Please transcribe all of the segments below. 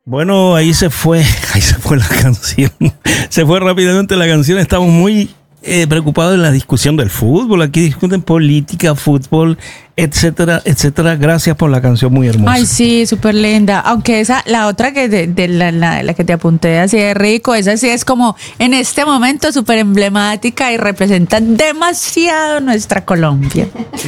Bueno, ahí se fue la canción. Se fue rápidamente la canción. Estamos muy preocupados de la discusión del fútbol. Aquí discuten política, fútbol, etcétera, etcétera. Gracias por la canción, muy hermosa. Ay, sí, súper linda. Aunque la otra que la que te apunté así de rico, esa sí es como en este momento súper emblemática y representa demasiado nuestra Colombia.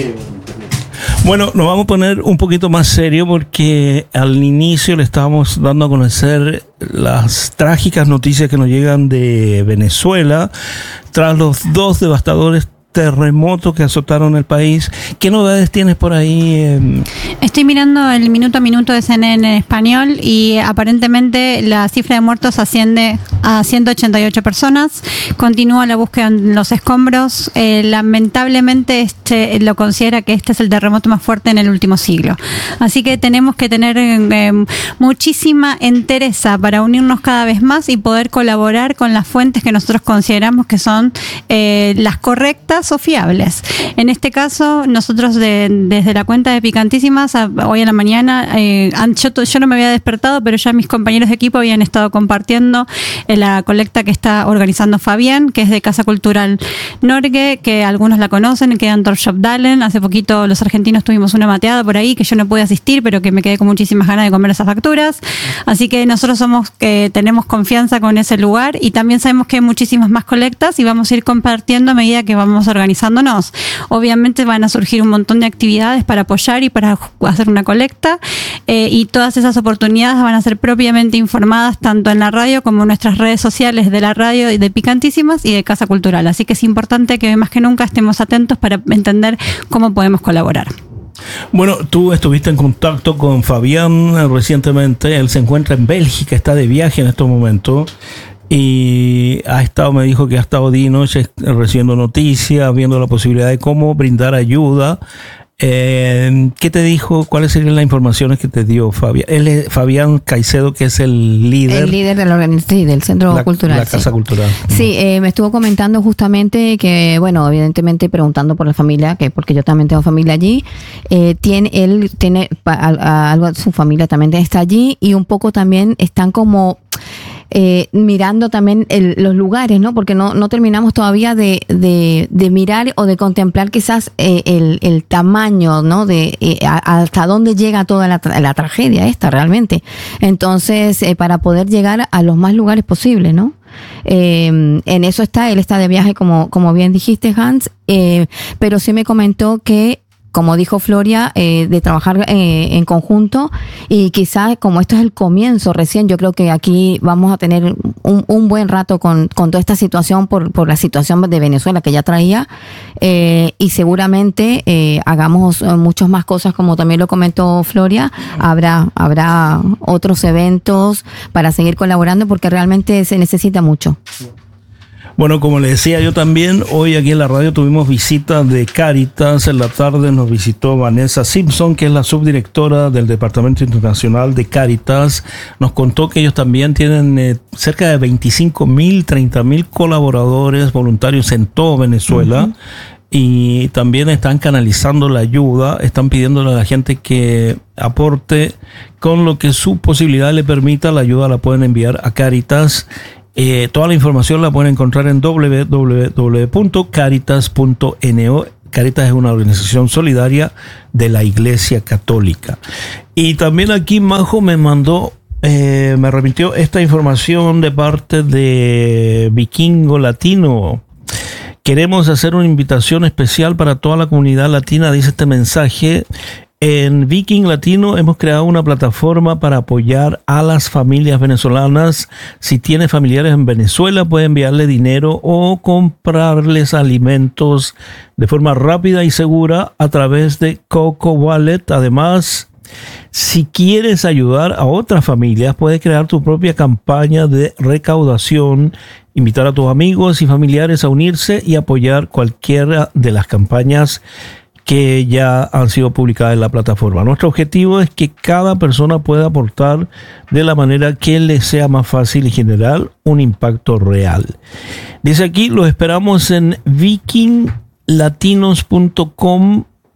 Bueno, nos vamos a poner un poquito más serio porque al inicio le estábamos dando a conocer las trágicas noticias que nos llegan de Venezuela tras los 2 devastadores terremotos que azotaron el país. ¿Qué novedades tienes por ahí? Estoy mirando el minuto a minuto de CNN en español y aparentemente la cifra de muertos asciende a 188 personas. Continúa la búsqueda en los escombros. Lamentablemente lo considera que este es el terremoto más fuerte en el último siglo. Así que tenemos que tener muchísima entereza para unirnos cada vez más y poder colaborar con las fuentes que nosotros consideramos que son las correctas o fiables. En este caso, nosotros desde la cuenta de Picantísimas, hoy a la mañana, yo no me había despertado, pero ya mis compañeros de equipo habían estado compartiendo la colecta que está organizando Fabián, que es de Casa Cultural Norge, que algunos la conocen, que en Torshop Dalen. Hace poquito los argentinos tuvimos una mateada por ahí, que yo no pude asistir, pero que me quedé con muchísimas ganas de comer esas facturas. Así que nosotros tenemos confianza con ese lugar y también sabemos que hay muchísimas más colectas y vamos a ir compartiendo a medida que vamos organizándonos. Obviamente van a surgir un montón de actividades para apoyar y para hacer una colecta y todas esas oportunidades van a ser propiamente informadas tanto en la radio como en nuestras redes sociales de la radio y de Picantísimas y de Casa Cultural. Así que es importante que más que nunca estemos atentos para entender cómo podemos colaborar. Bueno, tú estuviste en contacto con Fabián recientemente. Él se encuentra en Bélgica, está de viaje en estos momentos. Y me dijo que ha estado día y noche recibiendo noticias, viendo la posibilidad de cómo brindar ayuda. ¿Qué te dijo? ¿Cuáles serían las informaciones que te dio Fabián? Él es Fabián Caicedo, que es el líder. El líder de la organización, del Centro Cultural. La Casa Cultural. Sí, me estuvo comentando justamente que, bueno, evidentemente preguntando por la familia, porque yo también tengo familia allí. Él tiene algo de su familia también está allí y un poco también están como mirando también los lugares, ¿no? Porque no terminamos todavía de mirar o de contemplar quizás el tamaño, ¿no? Hasta dónde llega toda la tragedia esta realmente. Entonces, para poder llegar a los más lugares posibles, ¿no? En eso él está de viaje como bien dijiste, Hans, pero sí me comentó que, como dijo Floria, de trabajar en conjunto y quizás como esto es el comienzo recién, yo creo que aquí vamos a tener un buen rato con toda esta situación por la situación de Venezuela que ya traía y seguramente hagamos muchas más cosas como también lo comentó Floria, habrá otros eventos para seguir colaborando porque realmente se necesita mucho. Bueno, como le decía yo también, hoy aquí en la radio tuvimos visita de Cáritas. En la tarde nos visitó Vanessa Simpson, que es la subdirectora del Departamento Internacional de Cáritas. Nos contó que ellos también tienen cerca de 25,000, 30,000 colaboradores voluntarios en todo Venezuela. Uh-huh. Y también están canalizando la ayuda, están pidiéndole a la gente que aporte con lo que su posibilidad le permita. La ayuda la pueden enviar a Cáritas. Toda la información la pueden encontrar en www.caritas.no. Caritas es una organización solidaria de la Iglesia Católica. Y también aquí Majo me remitió esta información de parte de Vikingo Latino. Queremos hacer una invitación especial para toda la comunidad latina, dice este mensaje. En Viking Latino hemos creado una plataforma para apoyar a las familias venezolanas. Si tiene familiares en Venezuela, puede enviarle dinero o comprarles alimentos de forma rápida y segura a través de Coco Wallet. Además, si quieres ayudar a otras familias, puedes crear tu propia campaña de recaudación, invitar a tus amigos y familiares a unirse y apoyar cualquiera de las campañas que ya han sido publicadas en la plataforma. Nuestro objetivo es que cada persona pueda aportar de la manera que le sea más fácil y generar un impacto real. Dice aquí, los esperamos en vikinglatinos.com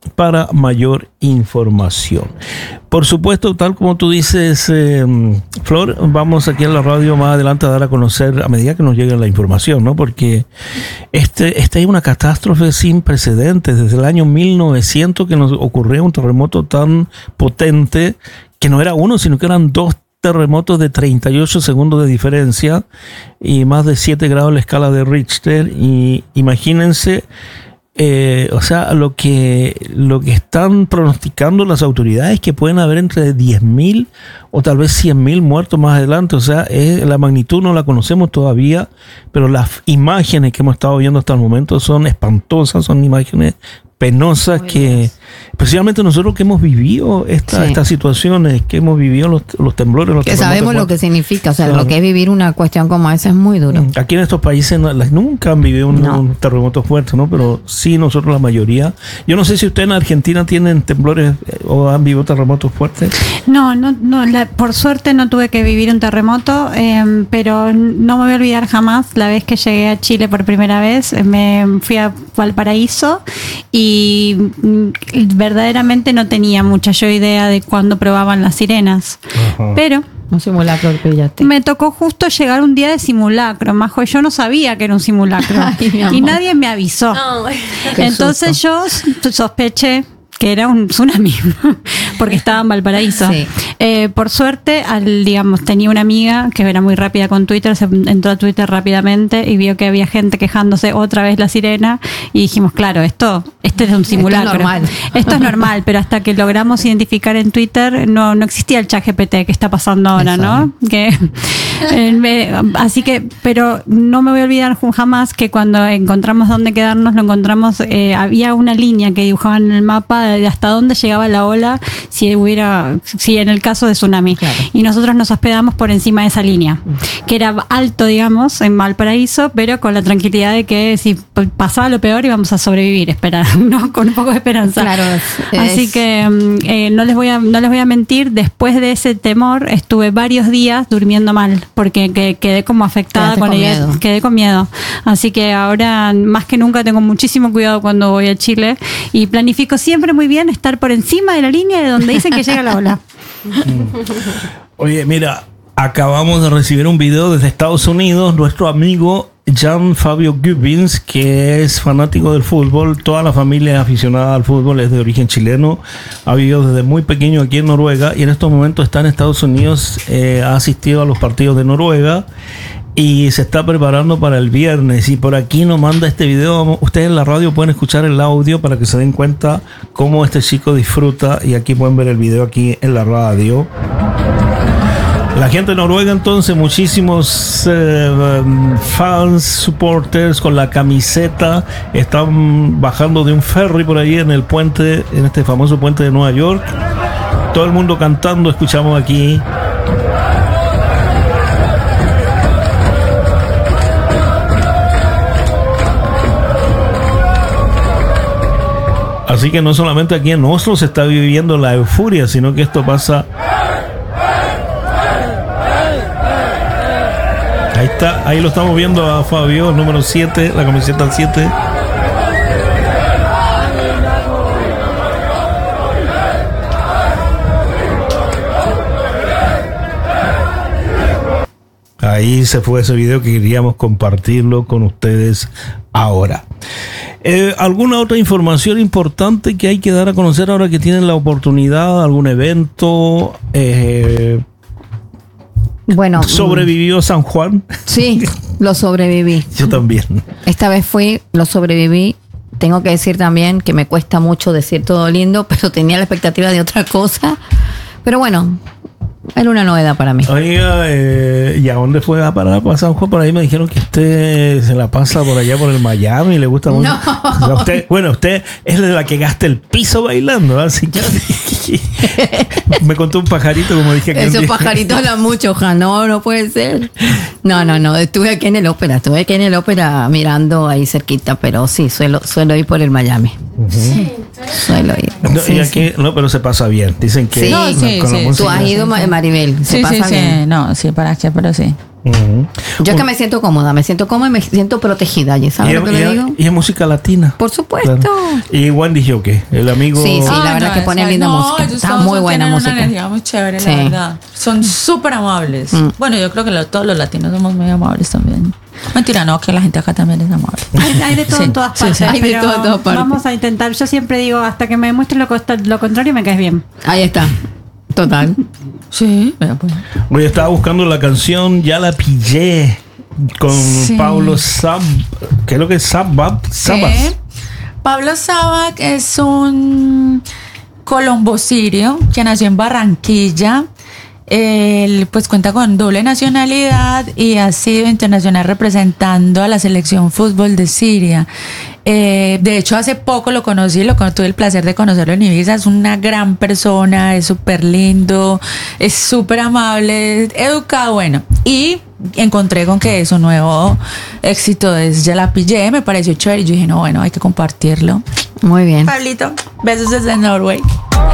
para mayor información. Por supuesto, tal como tú dices, Flor, vamos aquí en la radio más adelante a dar a conocer a medida que nos llegue la información, ¿no? Porque esta es una catástrofe sin precedentes. Desde el año 1900 que nos ocurrió un terremoto tan potente, que no era uno, sino que eran 2 terremotos de 38 segundos de diferencia y más de 7 grados en la escala de Richter. Y imagínense, o sea, lo que están pronosticando las autoridades, que pueden haber entre 10.000 o tal vez 100.000 muertos más adelante. O sea, la magnitud no la conocemos todavía, pero las imágenes que hemos estado viendo hasta el momento son espantosas, son imágenes penosas que, especialmente nosotros que hemos vivido estas situaciones, que hemos vivido los temblores, los que sabemos lo que significa, o sea, claro, lo que es vivir una cuestión como esa es muy duro. Aquí en estos países nunca han vivido un terremoto fuerte, ¿no? Pero sí, nosotros la mayoría. Yo no sé si ustedes en Argentina tienen temblores o han vivido terremotos fuertes. No, por suerte no tuve que vivir un terremoto, pero no me voy a olvidar jamás la vez que llegué a Chile por primera vez. Me fui a Valparaíso y verdaderamente no tenía mucha idea de cuándo probaban las sirenas. Ajá. Pero Un simulacro que pillaste. me tocó justo llegar un día de simulacro, Majo. Yo no sabía que era un simulacro. Ay, mi amor. Y nadie me avisó. Qué Entonces yo sospeché que era un tsunami, porque estaba en Valparaíso. Sí. Por suerte, tenía una amiga que era muy rápida con Twitter, se entró a Twitter rápidamente y vio que había gente quejándose otra vez la sirena, y dijimos, claro, este es un simulacro. Esto es normal. Esto es normal, pero hasta que logramos identificar en Twitter, no existía el ChatGPT que está pasando ahora, ¿no? Así que, pero no me voy a olvidar jamás que cuando encontramos dónde quedarnos, lo encontramos, había una línea que dibujaban en el mapa de hasta dónde llegaba la ola si en el caso de tsunami. Claro. Y nosotros nos hospedamos por encima de esa línea, que era alto, digamos, en Valparaíso, pero con la tranquilidad de que si pasaba lo peor íbamos a sobrevivir, esperar, ¿no? Con un poco de esperanza. Claro, Así que no les voy a mentir, después de ese temor estuve varios días durmiendo mal, porque quedé como afectada Quedaste con con ella. miedo. Quedé con miedo. Así que ahora más que nunca tengo muchísimo cuidado cuando voy a Chile y planifico siempre muy bien estar por encima de la línea de donde dicen que llega la ola. Oye, mira, acabamos de recibir un video desde Estados Unidos. Nuestro amigo Jan Fabio Gubbins, que es fanático del fútbol, toda la familia aficionada al fútbol, es de origen chileno, ha vivido desde muy pequeño aquí en Noruega y en estos momentos está en Estados Unidos, ha asistido a los partidos de Noruega y se está preparando para el viernes, y por aquí nos manda este video. Ustedes en la radio pueden escuchar el audio para que se den cuenta cómo este chico disfruta, y aquí pueden ver el video aquí en la radio. La gente de Noruega, entonces, muchísimos fans, supporters con la camiseta, están bajando de un ferry por ahí en el puente, en este famoso puente de Nueva York. Todo el mundo cantando, escuchamos aquí. Así que no solamente aquí en Oslo se está viviendo la euforia, sino que esto pasa. Ahí está, ahí lo estamos viendo a Fabio, el número 7, la camiseta 7. Ahí se fue ese video que queríamos compartirlo con ustedes ahora. ¿Alguna otra información importante que hay que dar a conocer ahora que tienen la oportunidad? ¿Algún evento? Bueno, ¿Sobrevivió San Juan? sí, lo sobreviví. Yo también. Esta vez lo sobreviví. Tengo que decir también que me cuesta mucho decir todo lindo, pero tenía la expectativa de otra cosa. Pero bueno, era una novedad para mí. Oiga, ¿y a dónde fue a parar para San Juan? Por ahí me dijeron que usted se la pasa por allá por el Miami, le gusta mucho. No. Usted es de la que gasta el piso bailando, ¿no? Así que me contó un pajarito, como dije. Esos pajaritos hablan mucho, ja, no puede ser. No, estuve aquí en el ópera mirando ahí cerquita, pero sí, suelo ir por el Miami. Uh-huh. Suelo ir. No, Sí, y sí. aquí, no, pero se pasa bien. Dicen que Sí. No, sí, con la sí, música- Tú has ido, Maribel. Se Sí, pasa sí, bien. sí. No, sí, para qué, pero sí. Ujú. Yo que me siento cómoda y me siento protegida allí. ¿Sabes lo que le digo? Y es música latina. Por supuesto. Claro. Y Wendy Jockey, el amigo. Sí, sí. Ah, la verdad que ponen linda música. ellos Está todos muy buena tienen música. Una energía muy chévere, Sí. la verdad. Son súper amables. Bueno, yo creo que todos los latinos somos muy amables también. Mentira, no, que la gente acá también es amable. Hay de todo Sí, en todas sí, partes. sí. Hay de pero todo en todas partes. Vamos a intentar. Yo siempre digo, hasta que me demuestre lo contrario, me caes bien. Ahí está. Total. Sí, vea, pues. Hoy estaba buscando la canción Ya la pillé con Sí. Pablo Sab. ¿Qué es lo que es Sabas? Sí. Pablo Sabac es un colombo sirio que nació en Barranquilla. Él pues cuenta con doble nacionalidad y ha sido internacional representando a la selección fútbol de Siria. De hecho, hace poco lo conocí, tuve el placer de conocerlo en Ibiza. Es una gran persona, es súper lindo, es súper amable, educado, bueno. Y encontré con que su nuevo éxito es Ya la pillé, me pareció chévere y yo dije, no, bueno, hay que compartirlo. Muy bien. Pablito, besos desde Norway.